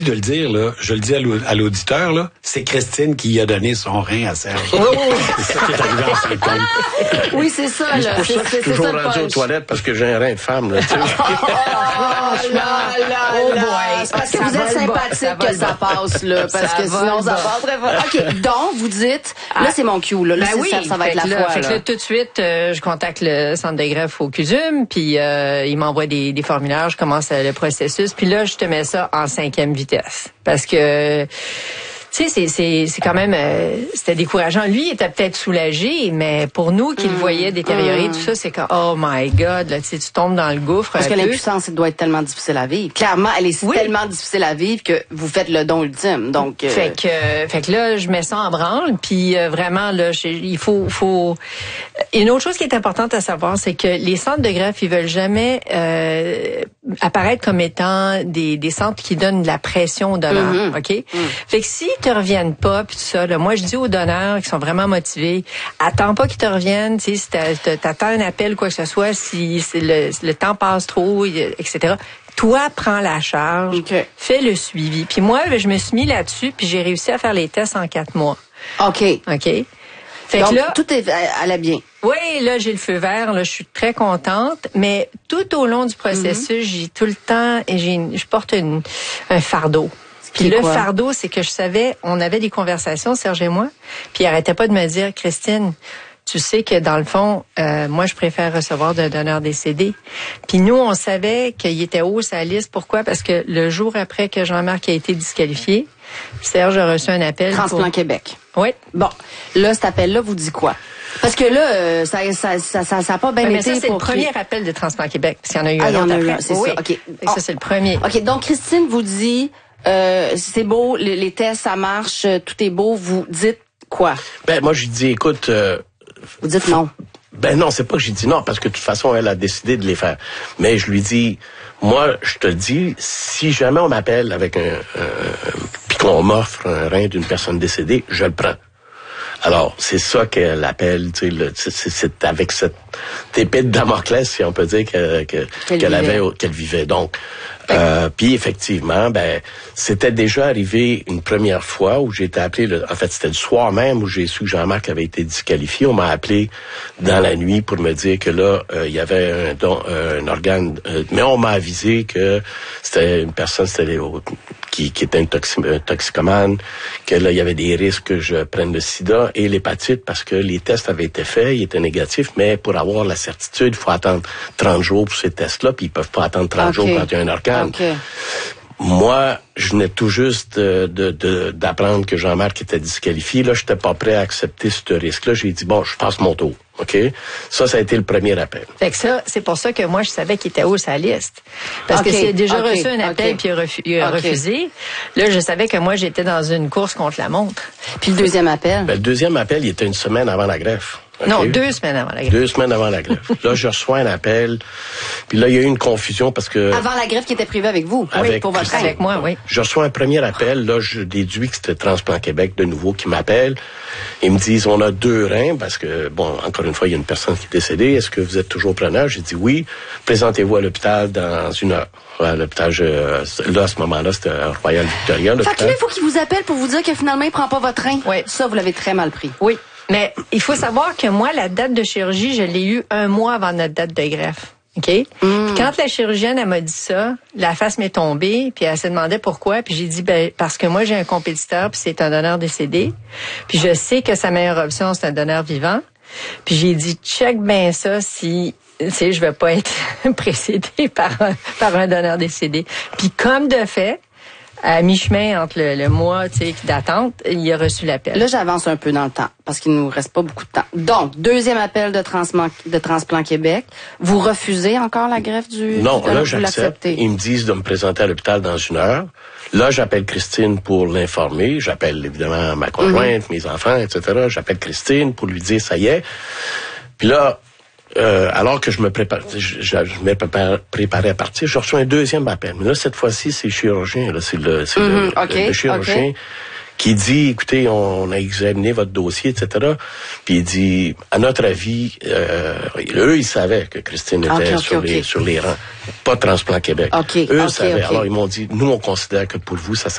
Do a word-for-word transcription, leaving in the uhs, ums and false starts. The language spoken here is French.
de le dire, là, je le dis à l'auditeur, là, c'est Christine qui a donné son rein à Serge. Oui, oui. C'est ça qui est arrivé en cinquante. Oui, c'est ça, là. C'est pour ça que je suis toujours rendu aux toilettes parce que j'ai un rein de femme, là, tu sais. Oh boy. Parce que vous êtes sympathique que ça passe, là. Parce que sinon, ça passerait pas. OK. Donc, vous dites, là, c'est mon cue, là. Là, ben oui, ça, ça va être la là, fois, fait là. que là, tout de suite, euh, je contacte le centre de greffe au C U S U M, puis euh, il m'envoie des, des formulaires, je commence le processus, puis là, je te mets ça en cinquième vitesse. Parce que, tu sais, c'est, c'est, c'est quand même, euh, c'était décourageant. Lui, il était peut-être soulagé, mais pour nous, qui mmh, le voyaient détériorer, mmh. tout ça, c'est comme, oh my God, là, tu sais, tu tombes dans le gouffre. Parce que peu. l'impuissance, elle doit être tellement difficile à vivre. Clairement, elle est oui. tellement difficile à vivre que vous faites le don ultime. Donc, euh... fait que, euh, fait que là, je mets ça en branle, puis euh, vraiment, là, il faut, faut. Une autre chose qui est importante à savoir, c'est que les centres de greffe, ils veulent jamais euh, apparaître comme étant des, des centres qui donnent de la pression aux donneurs, mmh. ok. Mmh. Fait que si te reviennent pas puis tout ça là, moi je dis aux donneurs qui sont vraiment motivés, attends pas qu'ils te reviennent, tu sais, si t'attends un appel quoi que ce soit, si, si le, le temps passe trop, et cetera. Toi, prends la charge, okay. fais le suivi. Puis moi, je me suis mis là-dessus, puis j'ai réussi à faire les tests en quatre mois. Ok. Ok. Fait Donc, que là, tout est allait bien. Oui, là, j'ai le feu vert, là, je suis très contente, mais tout au long du processus, mm-hmm. j'ai tout le temps, et j'ai, je porte une, un fardeau. Puis le quoi? fardeau, c'est que je savais, on avait des conversations, Serge et moi, puis il arrêtait pas de me dire, Christine, tu sais que dans le fond, euh, moi, je préfère recevoir d'un donneur décédé. Puis nous, on savait qu'il était haut sa liste. Pourquoi? Parce que le jour après que Jean-Marc a été disqualifié, Serge a reçu un appel. Transplant pour... Québec. Oui. Bon, là, cet appel-là vous dit quoi? Parce que là, euh, ça, ça, ça, ça, ça a pas bien oui, été. Mais ça, c'est pour le premier qui... appel de Transplant Québec, parce qu'il y en a eu ah, un autre après. Un, c'est oui. ça. Ok. Oh. Ça, c'est le premier. Ok. Donc Christine vous dit, euh, c'est beau, les, les tests, ça marche, tout est beau. Vous dites quoi? Ben moi, je dis, écoute. Euh, vous dites non. Ben non, c'est pas que j'ai dit non, parce que de toute façon, elle a décidé de les faire. Mais je lui dis, moi, je te dis, si jamais on m'appelle avec un, un puis qu'on m'offre un rein d'une personne décédée, je le prends. Alors, c'est ça qu'elle appelle, tu sais, le, c'est, c'est avec cette épée de Damoclès, si on peut dire, que, que, qu'elle, qu'elle avait, qu'elle vivait. Donc, euh, puis effectivement, ben, c'était déjà arrivé une première fois où j'ai été appelé, le, en fait, c'était le soir même où j'ai su que Jean-Marc avait été disqualifié. On m'a appelé dans la nuit pour me dire que là, euh, il y avait un, don, un organe, euh, mais on m'a avisé que c'était une personne, c'était qui, qui était un, toxi, un toxicomane, que là, il y avait des risques que je prenne le sida et l'hépatite parce que les tests avaient été faits, ils étaient négatifs, mais pour avoir la certitude, il faut attendre trente jours pour ces tests-là, puis ils peuvent pas attendre trente okay. jours quand il y a un organe. Okay. Moi, je venais tout juste de, de, de, d'apprendre que Jean-Marc était disqualifié. Là, j'étais pas prêt à accepter ce risque-là. J'ai dit, bon, je passe mon tour. OK? Ça, ça a été le premier appel. Fait que ça, c'est pour ça que moi, je savais qu'il était haut sur la liste. Parce okay. que c'est déjà okay. reçu un appel okay. puis il a, refu- il a okay. refusé. Là, je savais que moi, j'étais dans une course contre la montre. Puis le deuxième appel? Ben, le deuxième appel, il était une semaine avant la greffe. Okay. Non, deux semaines avant la greffe. Deux semaines avant la greffe. Là, je reçois un appel. Puis là, il y a eu une confusion parce que... Avant la greffe qui était prévue avec vous? Avec, oui, pour votre avec moi, oui. Je reçois un premier appel. Là, je déduis que c'était Transplant Québec de nouveau qui m'appelle. Ils me disent, on a deux reins parce que, bon, encore une fois, il y a une personne qui est décédée. Est-ce que vous êtes toujours preneur? J'ai dit oui. Présentez-vous à l'hôpital dans une heure. À l'hôpital, je, là, à ce moment-là, c'était Royal Victoria. Fait que là, il faut qu'il vous appelle pour vous dire que finalement, il prend pas votre rein. Oui. Ça, vous l'avez très mal pris. Oui. Mais il faut savoir que moi, la date de chirurgie, je l'ai eue un mois avant notre date de greffe. OK? Mm. Puis quand la chirurgienne, elle m'a dit ça, la face m'est tombée, puis elle se demandait pourquoi, puis j'ai dit, ben, parce que moi, j'ai un compétiteur, puis c'est un donneur décédé, puis je sais que sa meilleure option, c'est un donneur vivant. Puis j'ai dit, check bien ça si, tu sais, je vais pas être précédée par un, par un donneur décédé. Puis comme de fait, à mi-chemin entre le, le mois, tu sais, d'attente, il a reçu l'appel. Là, j'avance un peu dans le temps, parce qu'il nous reste pas beaucoup de temps. Donc, deuxième appel de Transplant, de Transplant Québec. Vous refusez encore la greffe du... Non, du là, j'accepte. Ils me disent de me présenter à l'hôpital dans une heure. Là, j'appelle Christine pour l'informer. J'appelle, évidemment, ma conjointe, mm-hmm. mes enfants, et cetera. J'appelle Christine pour lui dire, ça y est. Puis là, Euh, alors que je me prépare, je, je, je me prépare, préparais à partir, je reçois un deuxième appel. Mais là, cette fois-ci, c'est le chirurgien. Là, c'est le, c'est mm-hmm, le, okay, le, le chirurgien okay. qui dit, écoutez, on, on a examiné votre dossier, et cetera. Puis il dit, à notre avis, euh, eux, ils savaient que Christine était okay, okay, sur, okay. Les, sur les rangs. Pas Transplant Québec. Okay, eux okay, savaient. Okay. Alors, ils m'ont dit, nous, on considère que pour vous, ça